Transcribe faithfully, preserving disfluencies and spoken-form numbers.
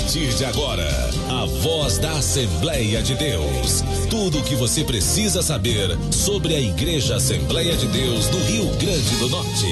partir de agora, a voz da Assembleia de Deus. Tudo o que você precisa saber sobre a Igreja Assembleia de Deus do Rio Grande do Norte.